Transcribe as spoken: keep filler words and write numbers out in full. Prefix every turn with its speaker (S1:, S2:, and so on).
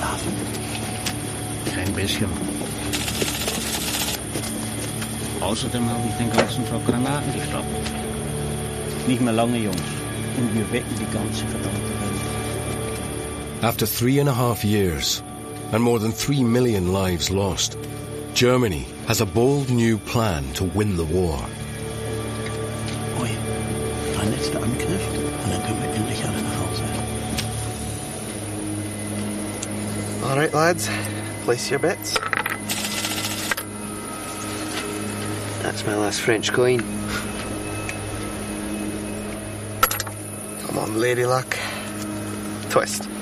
S1: geschlafen?
S2: Kein bisschen. Außerdem habe ich den ganzen Tag Granaten gestapelt. Nicht mehr lange, Jungs. Und wir wetten die ganze verdammte Welt.
S3: After three and a half years, and more than three million lives lost, Germany has a bold new plan to win the war.
S1: Ui, ein letzter Angriff und dann können wir endlich alle nach Hause.
S4: All right, lads, place your bets. That's my last French coin. Come on, lady luck. Twist.